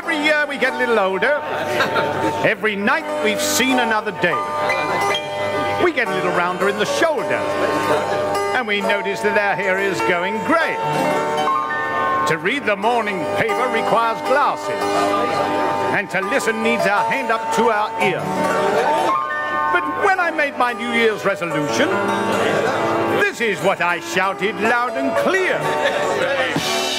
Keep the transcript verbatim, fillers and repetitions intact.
Every year we get a little older. Every night we've seen another day. We get a little rounder in the shoulder. And we notice that our hair is going grey. To read the morning paper requires glasses. And to listen needs our hand up to our ear. But when I made my New Year's resolution, this is what I shouted loud and clear.